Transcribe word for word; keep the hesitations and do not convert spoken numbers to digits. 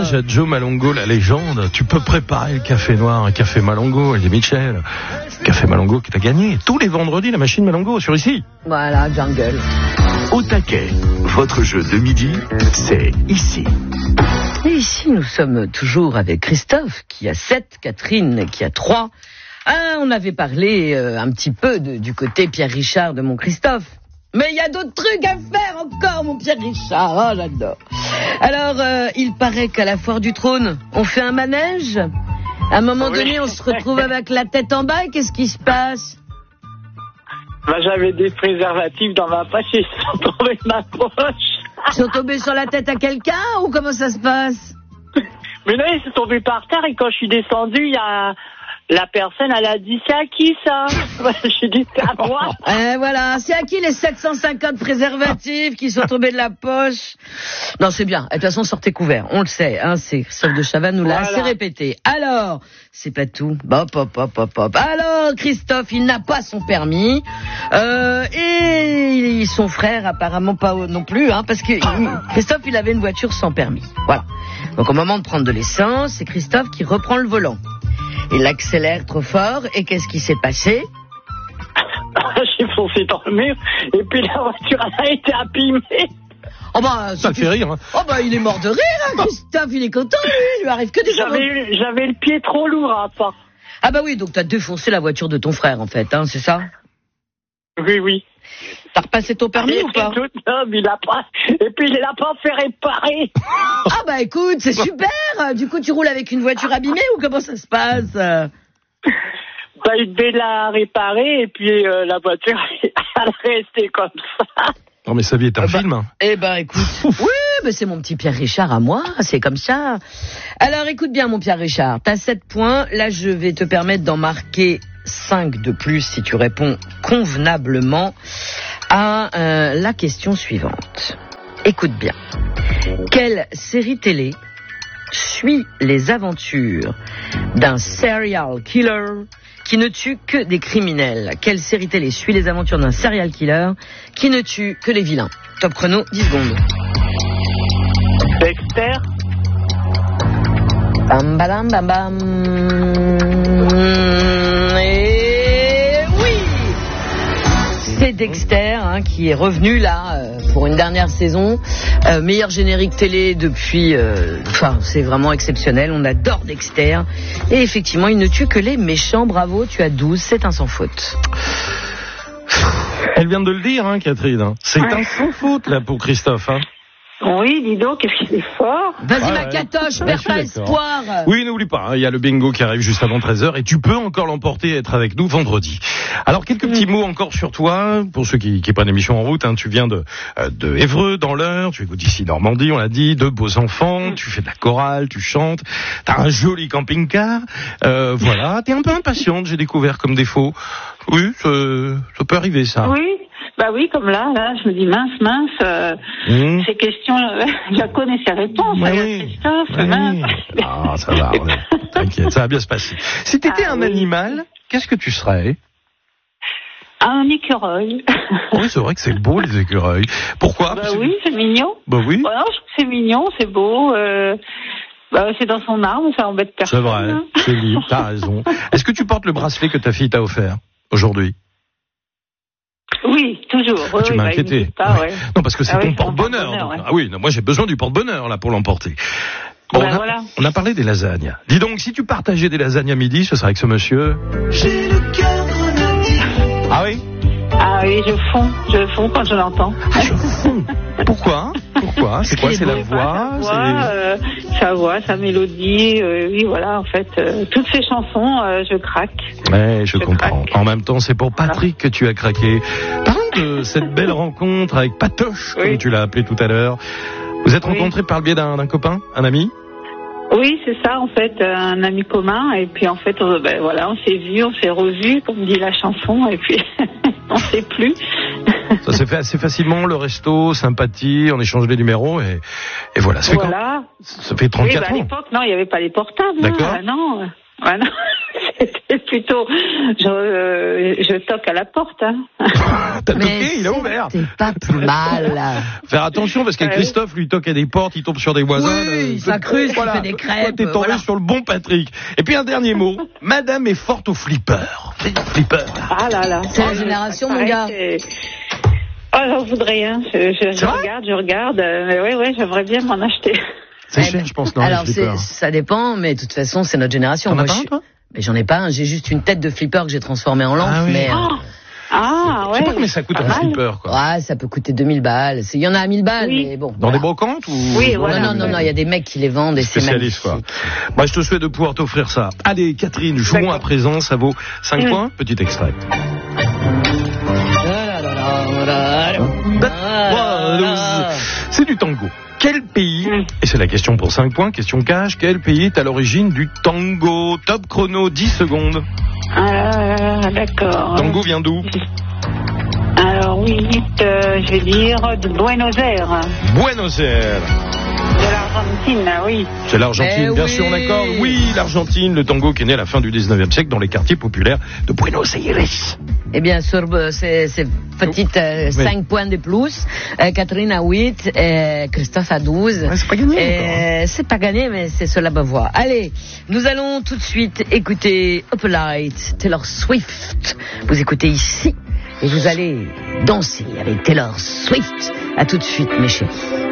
hommage à Joe Malongo, la légende. Tu peux préparer le café noir, un café Malongo, Eddie Mitchell. Café Malongo qui t'a gagné tous les vendredis, la machine Malongo sur ici. Voilà, jungle. Au taquet, votre jeu de midi, c'est ici. Et ici, nous sommes toujours avec Christophe, qui a sept, Catherine, qui a trois. Ah, on avait parlé euh, un petit peu de, du côté Pierre Richard de mon Christophe. Mais il y a d'autres trucs à faire encore, mon Pierre Richard. Oh, j'adore. Alors, euh, il paraît qu'à la foire du trône, on fait un manège. À un moment oui. donné, on se retrouve avec la tête en bas. Et qu'est-ce qui se passe? Bah, j'avais des préservatifs dans ma poche et ils sont tombés de ma poche. Ils sont tombés sur la tête à quelqu'un ou comment ça se passe? Mais non, ils sont tombés par terre et quand je suis descendu, il y a... La personne, elle a dit, c'est à qui ça? J'ai dit, c'est à moi. Euh, voilà, c'est à qui les sept cent cinquante préservatifs qui sont tombés de la poche? Non, c'est bien. De toute façon, sortez couverts. On le sait, hein, c'est Christophe de Chavannes nous l'a voilà. assez répété. Alors, c'est pas tout. Hop, hop, hop, hop, hop. Alors, Christophe, il n'a pas son permis. Euh, et son frère, apparemment pas non plus, hein, parce que Christophe, il avait une voiture sans permis. Voilà. Donc, au moment de prendre de l'essence, c'est Christophe qui reprend le volant. Il accélère trop fort, et qu'est-ce qui s'est passé? J'ai foncé dans le mur, et puis la voiture a été abîmée. Oh bah, ça le fait rire. Hein. Oh bah, il est mort de rire, hein, Christophe, il est content, lui, il lui arrive que des j'avais, eu, j'avais le pied trop lourd à part. Ah bah oui, donc t'as défoncé la voiture de ton frère, en fait, hein, c'est ça? Oui, oui. T'as repassé ton permis il ou pas? Tout, non, mais il a pas. Et puis il l'a pas fait réparer. Ah bah écoute, c'est super. Du coup, tu roules avec une voiture abîmée ou comment ça se passe? Bah il devait la réparer et puis euh, la voiture elle est restée comme ça. Non mais sa vie est un eh film. Bah, eh ben écoute, oui, mais c'est mon petit Pierre Richard à moi, c'est comme ça. Alors écoute bien mon Pierre Richard, t'as sept points. Là, je vais te permettre d'en marquer cinq de plus si tu réponds convenablement à euh, la question suivante. Écoute bien. Quelle série télé suit les aventures d'un serial killer qui ne tue que des criminels? Quelle série télé suit les aventures d'un serial killer qui ne tue que les vilains? Top chrono, dix secondes. Dexter. Bam bam bam bam. Et oui, c'est Dexter hein, qui est revenu là euh, pour une dernière saison. Euh, meilleur générique télé depuis. Euh, enfin, c'est vraiment exceptionnel. On adore Dexter. Et effectivement, il ne tue que les méchants. Bravo, tu as douze. C'est un sans faute. Elle vient de le dire, hein, Catherine. C'est ouais. un sans faute là pour Christophe. Hein. Oui, dis donc, qu'est-ce qu'il est fort. Vas-y, ah, ma ouais. catoche, perds pas espoir. Oui, n'oublie pas, il hein, y a le bingo qui arrive juste avant treize heures et tu peux encore l'emporter et être avec nous vendredi. Alors, quelques mmh. petits mots encore sur toi, pour ceux qui, qui prennent l'émission en route. Hein, tu viens de, euh, de Évreux, dans l'Eure, tu écoutes ici Normandie, on l'a dit, deux beaux enfants, mmh. tu fais de la chorale, tu chantes, t'as un joli camping-car. Euh, voilà, t'es un peu impatiente, j'ai découvert comme défaut. Oui, ça, ça peut arriver, ça. Oui. Bah oui, comme là, là, je me dis mince, mince, euh, mmh. ces questions, euh, je connais ces réponses, oui, hein, Christophe, oui. mince. Ah, ça va, t'inquiète, ça va bien se passer. Si t'étais ah, un oui. animal, qu'est-ce que tu serais? Un écureuil. Oui, c'est vrai que c'est beau, les écureuils. Pourquoi? Bah oui, c'est mignon. Bah oui. Bah non, je trouve que c'est mignon, c'est beau, euh, bah c'est dans son arbre, ça embête personne. C'est vrai, hein. c'est libre, t'as raison. Est-ce que tu portes le bracelet que ta fille t'a offert aujourd'hui? Oui, toujours. Ah, tu oui, m'as bah, inquiété. Pas, ouais. Non, parce que c'est ah, ton oui, porte-bonheur. porte-bonheur ouais. Ah oui, non, moi j'ai besoin du porte-bonheur là pour l'emporter. Bon, ben, on, a, voilà. on a parlé des lasagnes. Dis donc, si tu partageais des lasagnes à midi, ce serait avec ce monsieur. J'ai le cœur grenadier. Ah oui? Ah oui, je fonds, je fonds quand je l'entends. Ah, je fonds. Pourquoi? Pourquoi? C'est quoi? C'est la voix? Sa voix, euh, sa voix, sa mélodie, euh, oui, voilà, en fait, euh, toutes ces chansons, euh, je craque. Ouais, je, je comprends. Craque. En même temps, c'est pour Patrick voilà. que tu as craqué. Parlons de cette belle rencontre avec Patoche, oui. comme tu l'as appelé tout à l'heure. Vous êtes oui. rencontrés par le biais d'un, d'un copain, un ami? Oui, c'est ça, en fait, un ami commun, et puis en fait, on, ben, voilà, on s'est vus, on s'est revus, comme dit la chanson, et puis on sait plus. Ça s'est fait assez facilement, le resto, sympathie, on échange les numéros, et, et voilà. Ça fait, voilà. quand ça fait trente-quatre oui, bah, ans. À l'époque, non, il n'y avait pas les portables. D'accord. Hein, non, ah, non. C'était plutôt, je, euh, je toque à la porte. Hein. T'as Mais toqué, il a ouvert. C'est pas plus mal. Faire attention parce que Ouais. Christophe lui toque à des portes, il tombe sur des voisins. Oui, euh, il s'incruste, il fait des Toi, crêpes, t'es tombé voilà. sur le bon Patrick. Et puis un dernier mot. Madame est forte au flipper. Flipper. Ah là là. C'est la génération, mon Pareil, gars. c'est- Oh, j'en voudrais, hein. Je, je, je C'est vrai regarde, je regarde. euh, mais oui, oui, j'aimerais bien m'en acheter. C'est Eh cher, ben, je pense, non, Alors, les flippers. c'est- ça dépend, mais de toute façon, c'est notre génération. T'en as Moi, pas je un, suis- toi Mais j'en ai pas un. J'ai juste une tête de flipper que j'ai transformée en lampe. Ah oui. Mais, euh, Oh. Ah, Je ouais. sais pas combien ça coûte Pas un mal. flipper, quoi. ouais, ça peut coûter deux mille balles. C'est- Il y en a à mille balles, Oui. mais bon. Dans voilà. des brocantes ou Oui, ou- voilà. Non, non, non, non, il y a des mecs qui les vendent et c'est Spécialiste, quoi. magnifique. Moi, je te souhaite de pouvoir t'offrir ça. Allez, Catherine, jouons D'accord. à présent. Ça vaut cinq Mm. points. Petit extrait. C'est du tango. Quel pays, Mm. et c'est la question pour cinq points, question cash, quel pays est à l'origine du tango? Top chrono, dix secondes. Ah, d'accord. Tango vient d'où? Alors, oui, vite, euh, je vais dire de Buenos Aires. Buenos Aires. De l'Argentine, oui. C'est l'Argentine, Eh bien oui. sûr, d'accord. Oui, l'Argentine, le tango qui est né à la fin du dix-neuvième siècle dans les quartiers populaires de Buenos Aires. Eh bien, sur euh, ces, ces petites euh, Oui. cinq points de plus, euh, Catherine a huit, et Christophe a douze. Ouais, c'est pas gagné Et encore, hein. c'est pas gagné, mais c'est sur la bonne voie. Allez, nous allons tout de suite écouter Opalite, Taylor Swift. Vous écoutez ici et vous allez danser avec Taylor Swift. À tout de suite, mes chéris.